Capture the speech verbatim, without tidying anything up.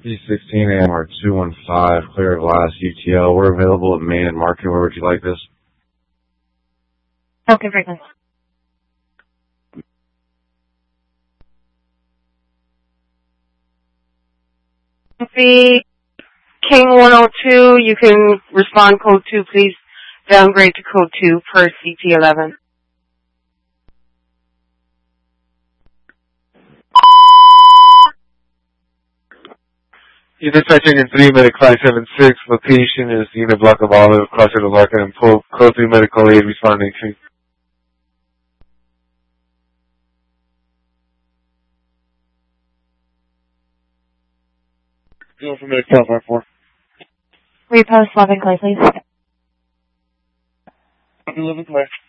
P sixteen A M R two one five, clear of last U T L. We're available at Main and Market. Where would you like this? Okay, frequency. King one oh two, you can respond code two, please. Downgrade to code two per C T eleven. You're dispatching in three medic five seven six. Location is unit block of Olive, Crossroad of Larkin and Pope. Code three medical aid responding to. Go for medic five four. Repost eleven, clear, please. eleven, clear.